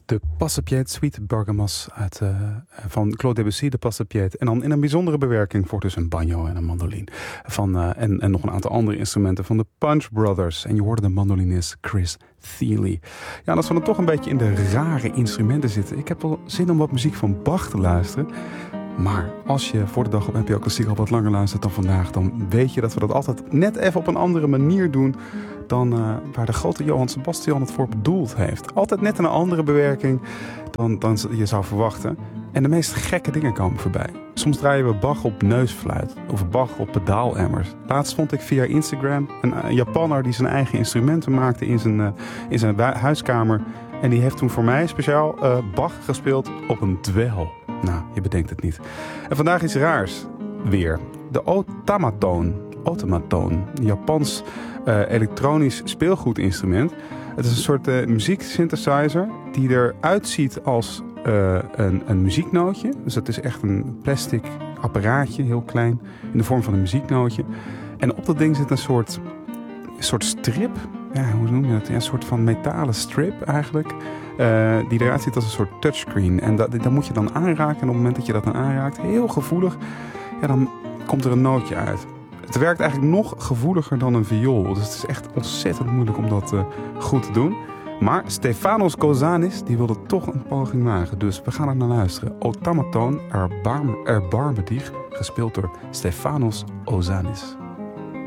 De Passepied Suite Bergamas van Claude Debussy, de Passepied. En dan in een bijzondere bewerking voor dus een banjo en een mandoline. En nog een aantal andere instrumenten van de Punch Brothers. En je hoorde de mandolinist Chris Thile. Ja, en als we dan toch een beetje in de rare instrumenten zitten. Ik heb wel zin om wat muziek van Bach te luisteren. Maar als je voor de dag op NPO Klassiek al wat langer luistert dan vandaag, dan weet je dat we dat altijd net even op een andere manier doen dan waar de grote Johann Sebastian het voor bedoeld heeft. Altijd net een andere bewerking dan je zou verwachten. En de meest gekke dingen komen voorbij. Soms draaien we Bach op neusfluit of Bach op pedaalemmers. Laatst vond ik via Instagram een Japanner die zijn eigen instrumenten maakte in zijn huiskamer. En die heeft toen voor mij speciaal Bach gespeeld op een dweil. Nou, je bedenkt het niet. En vandaag iets raars weer. De Otamaton. Een Japans elektronisch speelgoedinstrument. Het is een soort muzieksynthesizer die eruit ziet als een muzieknootje. Dus het is echt een plastic apparaatje, heel klein, in de vorm van een muzieknootje. En op dat ding zit een soort strip. Ja, hoe noem je dat? Ja, een soort van metalen strip eigenlijk. Die eruit ziet als een soort touchscreen. En dat moet je dan aanraken. En op het moment dat je dat dan aanraakt, heel gevoelig, ja, dan komt er een nootje uit. Het werkt eigenlijk nog gevoeliger dan een viool. Dus het is echt ontzettend moeilijk om dat goed te doen. Maar Stefanos Kozanis, die wilde toch een poging wagen. Dus we gaan er naar luisteren. Otamaton Erbarme dich, gespeeld door Stefanos Ozanis.